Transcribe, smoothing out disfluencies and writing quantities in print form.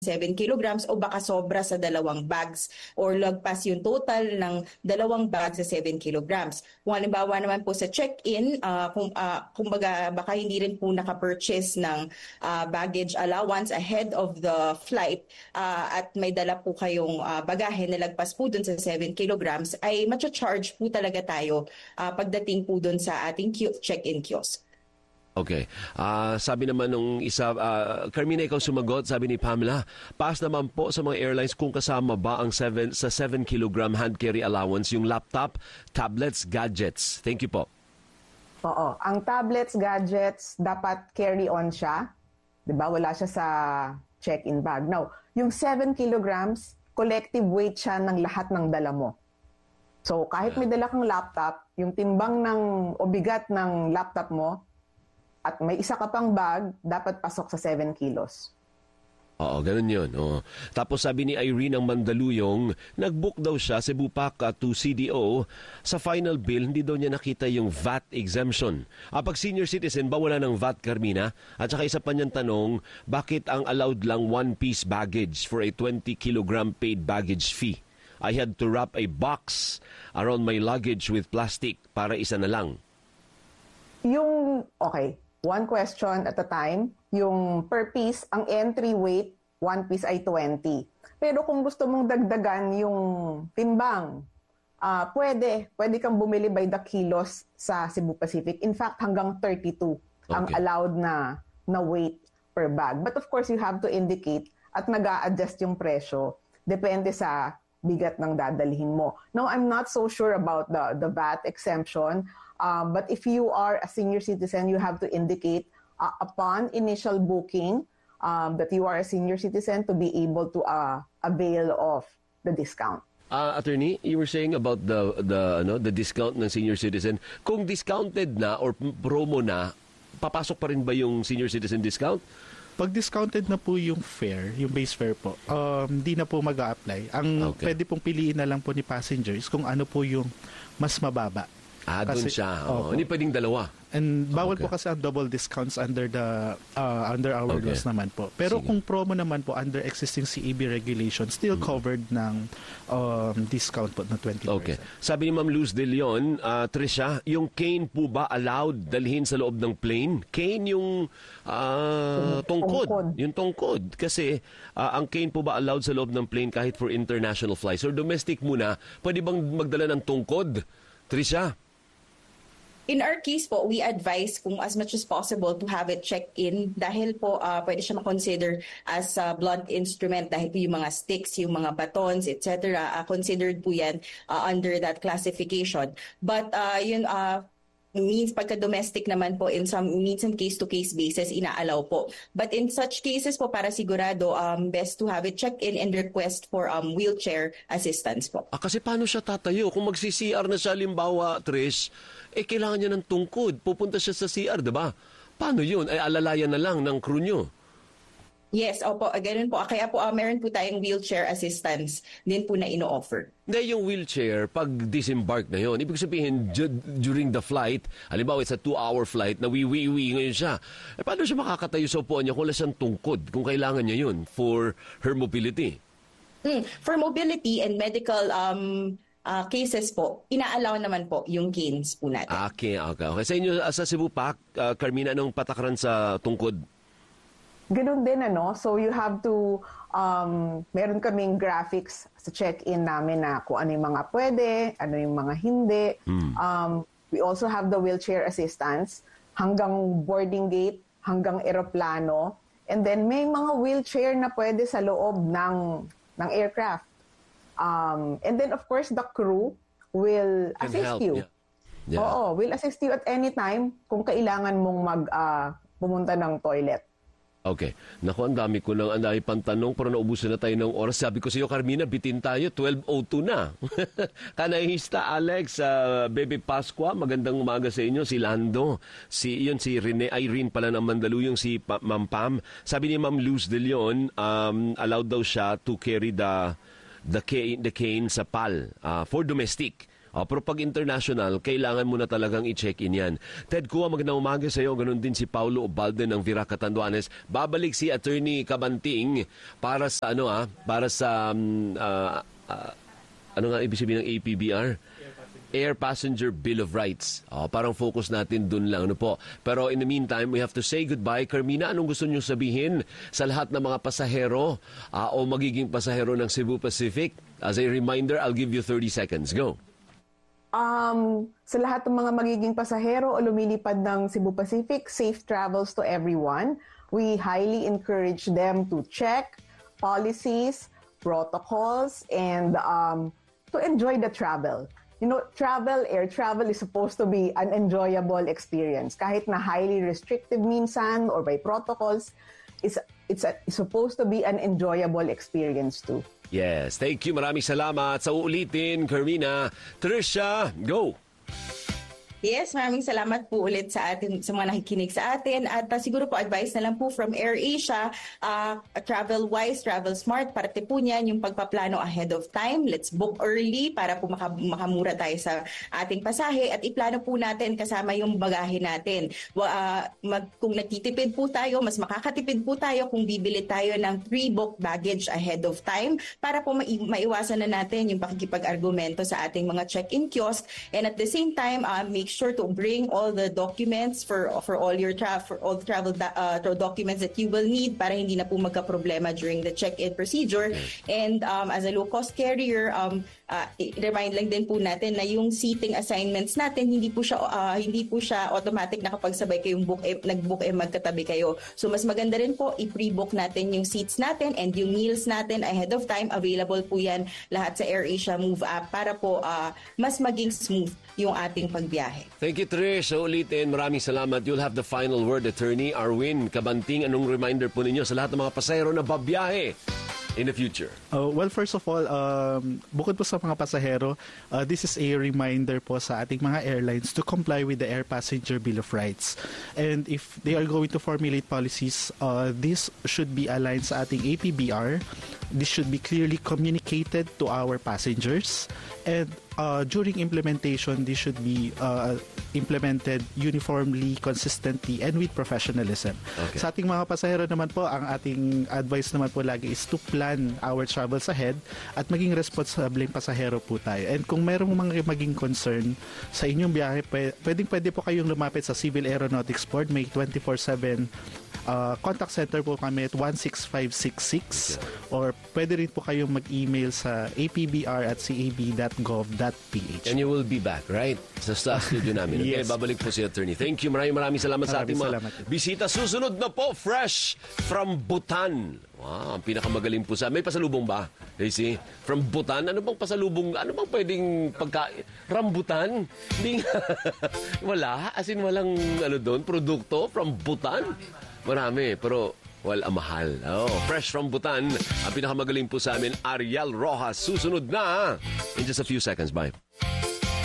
7 kilograms o baka sobra sa 2 bags or lagpas yung total ng 2 bags sa 7 kilograms. Kung halimbawa naman po sa check-in, kumbaga baka hindi rin po naka-purchase ng baggage allowance ahead of the flight at may dala po kayong bagahe na lagpas po dun sa 7 kilograms, ay matcha-charge po talaga tayo pagdating po dun sa ating check-in kiosk. Okay. Sabi naman nung isa, Carmina, ikaw sumagot, sabi ni Pamela, pass naman po sa mga airlines kung kasama ba ang 7 kilogram hand carry allowance, yung laptop, tablets, gadgets. Thank you po. Oo. Ang tablets, gadgets, dapat carry-on siya. Diba? Wala siya sa check-in bag. Now, yung 7 kilograms, collective weight siya ng lahat ng dala mo. So, kahit may dala kang laptop, yung timbang o bigat ng laptop mo, at may isa ka pang bag, dapat pasok sa 7 kilos. Oo, ganun yun. Oo. Tapos sabi ni Irene ng Mandaluyong, nag-book daw siya Cebu PAC to CDO. Sa final bill, hindi daw niya nakita yung VAT exemption. Pag senior citizen ba wala ng VAT, Carmina? At saka isa pa niyang tanong, bakit ang allowed lang one-piece baggage for a 20 kilogram paid baggage fee? I had to wrap a box around my luggage with plastic para isa na lang. Okay. One question at a time. Yung per piece, ang entry weight, one piece ay 20. Pero kung gusto mong dagdagan yung timbang, pwede kang bumili by the kilos sa Cebu Pacific. In fact, hanggang 32 ang allowed na weight per bag. But of course, you have to indicate at nag-a-adjust yung presyo. Depende sa bigat ng dadalhin mo. Now, I'm not so sure about the VAT exemption. But if you are a senior citizen, you have to indicate upon initial booking that you are a senior citizen to be able to avail of the discount. Attorney, you were saying about the discount ng senior citizen. Kung discounted na or promo na, papasok pa rin ba yung senior citizen discount? Pag discounted na po yung fare, yung base fare po, hindi na po mag-a-apply. Ang pwede pong piliin na lang po ni passengers kung ano po yung mas mababa. Doon siya. Hindi pwedeng dalawa. And bawal po kasi ang double discounts under our laws naman po. Pero kung promo naman po under existing CEB regulations, still covered ng discount po na 20%. Okay. Sabi ni Ma'am Luz De Leon, Trisha, yung cane po ba allowed dalhin sa loob ng plane? Cane yung tungkod. Yung tungkod. Kasi ang cane po ba allowed sa loob ng plane kahit for international flights? Or domestic muna, pwede bang magdala ng tungkod? Trisha? In our case po, we advise kung as much as possible to have it check-in dahil po pwede siya makonsider as a blunt instrument dahil po yung mga sticks, yung mga batons, etc. Considered po yan under that classification. But means pagka-domestic naman po in some case-to-case basis inaalaw po. But in such cases po para sigurado best to have it check-in and request for wheelchair assistance po. Kasi paano siya tatayo? Kung mag-CCR na siya, limbawa, Trish, kailangan niya ng tungkod. Pupunta siya sa CR, diba? Paano yun? Alalayan na lang ng crew nyo. Yes, opo, ganun po. Kaya po meron po tayong wheelchair assistance din po na ino-offer. Hindi, yung wheelchair, pag disembark na yun, ibig sabihin, during the flight, halimbawa, it's a 2-hour flight, na wiwi ngayon siya. Paano siya makakatayo sa upuan niya kung wala siyang tungkod, kung kailangan niya yun for her mobility? For mobility and medical cases po, inaalaw naman po yung canes po natin. Okay. Sa inyo, sa Cebu PAC, Carmina, anong patakaran sa tungkod? Ganun din, So you have to, meron kaming graphics sa check-in namin na kung ano yung mga pwede, ano yung mga hindi. We also have the wheelchair assistance hanggang boarding gate, hanggang eroplano. And then may mga wheelchair na pwede sa loob ng aircraft. And then of course the crew will assist you. Yeah. Oo, will assist you at any time kung kailangan mong pumunta ng toilet. Okay. Naku, ang dami pang tanong pero naubusan na tayo ng oras. Sabi ko sa iyo, Carmina, bitin tayo. 12:02 na. Kanahista, Alex, Bebe Pascua, magandang umaga sa inyo. Si Lando, si Irene pala ng Mandaluyong, si Ma'am Pam. Sabi ni Ma'am Luz De Leon, allowed daw siya to carry the cane sa PAL for domestic. Pero pag international, kailangan mo na talagang i-check-in yan. Ted Kua, magandang umaga sa iyo. Ganun din si Paulo Obalde ng Vira Catanduanes. Babalik si Attorney Cabanting para sa ano nga ibig sabihin ng APBR? Air Passenger Bill of Rights. Parang focus natin dun lang. Ano po? Pero in the meantime, we have to say goodbye. Carmina, anong gusto niyo sabihin sa lahat ng mga pasahero o magiging pasahero ng Cebu Pacific? As a reminder, I'll give you 30 seconds. Go. Sa lahat ng mga magiging pasahero o lumilipad ng Cebu Pacific, safe travels to everyone. We highly encourage them to check policies, protocols, and to enjoy the travel. You know, air travel is supposed to be an enjoyable experience. Kahit na highly restrictive minsan or by protocols, it's supposed to be an enjoyable experience too. Yes, thank you. Maraming salamat. Sa uulitin, Carmina. Trisha, go! Yes, maraming salamat po ulit sa atin, sa mga nakikinig sa atin. At siguro po advice na lang po from AirAsia, travel-wise, travel smart, parte po niyan yung pagpaplano ahead of time. Let's book early para po makamura tayo sa ating pasahe at iplano po natin kasama yung bagahe natin. Kung nagtitipid po tayo, mas makakatipid po tayo kung bibili tayo ng pre-book baggage ahead of time para po maiwasan na natin yung pakikipag-argumento sa ating mga check-in kiosk. And at the same time, make sure to bring all the documents for all your travel documents that you will need para hindi na po magka-problema during the check-in procedure. And as a low-cost carrier, remind lang din po natin na yung seating assignments natin hindi po siya automatic na kapag sabay kayong nag-book magkatabi kayo. So mas maganda rin po i-pre-book natin yung seats natin and yung meals natin ahead of time. Available po yan lahat sa AirAsia Move app para po mas maging smooth yung ating pagbiyahe. Thank you, Trish. So ulitin, maraming salamat. You'll have the final word, Attorney Arwin Cabanting. Anong reminder po ninyo sa lahat ng mga pasahero na babiyahe in the future? Well, first of all, bukod po sa mga pasahero, this is a reminder po sa ating mga airlines to comply with the Air Passenger Bill of Rights. And if they are going to formulate policies, this should be aligned sa ating APBR. This should be clearly communicated to our passengers. And during implementation, this should be implemented uniformly, consistently, and with professionalism. Okay. Sa ating mga pasahero naman po, ang ating advice naman po lagi is to plan our travels ahead at maging responsableng pasahero po tayo. And kung mayroong mga maging concern sa inyong biyahe, pwede po kayong lumapit sa Civil Aeronautics Board. May 24/7 contact center po kami at 16566 or pwede rin po kayong mag-email sa apbr@cab.gov.ph. And you will be back, right? Sa studio namin. Okay, Yes. babalik po si Attorney. Thank you. Maraming salamat sa ating mga bisita. Susunod na po, fresh from Bhutan. Wow, ang pinakamagaling po sa... May pasalubong ba? Casey? From Bhutan? Ano bang pasalubong? Ano bang pwedeng pagkain? Rambutan? Hindi nga. Wala? As in walang doon, produkto from Bhutan? Marami, pero mahal. Fresh from Bhutan. Ang pinakamagaling po sa amin, Ariel Rojas. Susunod na in just a few seconds. Bye.